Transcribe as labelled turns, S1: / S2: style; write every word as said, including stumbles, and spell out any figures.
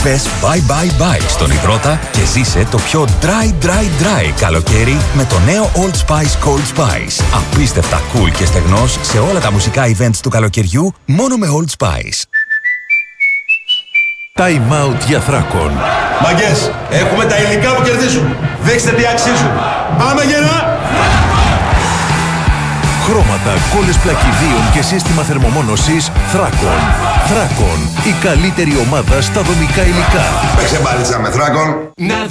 S1: Πες bye bye bye στον υδρότα και ζήσε το πιο dry dry dry καλοκαίρι με το νέο Old Spice Cold Spice. Απίστευτα cool και στεγνός σε όλα τα μουσικά events του καλοκαιριού μόνο με Old Spice.
S2: Time out για Θράκον.
S3: Μαγκές, έχουμε τα υλικά που κερδίζουν. Δείξτε τι αξίζουν. Πάμε γερά!
S2: Χρώματα, κόλλες πλακιδίων και σύστημα θερμομόνωσης Θράκον. Θράκον, η καλύτερη ομάδα στα δομικά υλικά.
S3: Παίξε μπάλιτσα με Θράκον.